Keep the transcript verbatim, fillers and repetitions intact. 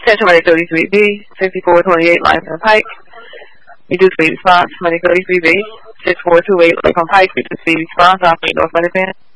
ten twenty thirty-three B, sixty-four twenty-eight Lexington Pike. Reduce speed response, twenty thirty-three B, six four two eight Lexington Pike. Reduce speed response, operate North Lexington.